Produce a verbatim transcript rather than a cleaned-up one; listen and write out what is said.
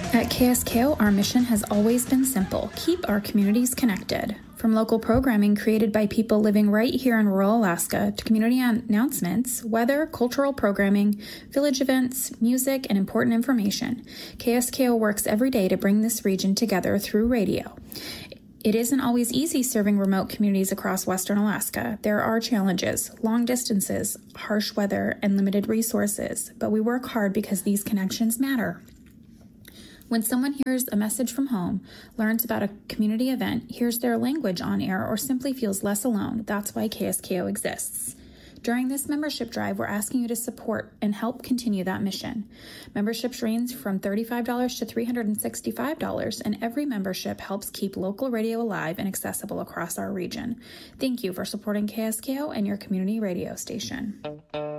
At K S K O, our mission has always been simple: keep our communities connected. From local programming created by people living right here in rural Alaska to community announcements, weather, cultural programming, village events, music, and important information, K S K O works every day to bring this region together through radio. It isn't always easy serving remote communities across Western Alaska. There are challenges, long distances, harsh weather, and limited resources, but we work hard because these connections matter. When someone hears a message from home, learns about a community event, hears their language on air, or simply feels less alone, that's why K S K O exists. During this membership drive, we're asking you to support and help continue that mission. Memberships range from thirty-five dollars to three hundred sixty-five dollars, and every membership helps keep local radio alive and accessible across our region. Thank you for supporting K S K O and your community radio station.